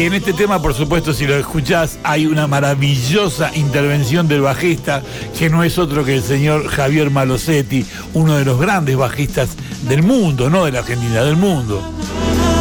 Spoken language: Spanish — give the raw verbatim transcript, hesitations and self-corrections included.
en este tema, por supuesto, si lo escuchás, hay una maravillosa intervención del bajista, que no es otro que el señor Javier Malosetti, uno de los grandes bajistas del mundo, no de la Argentina, del mundo.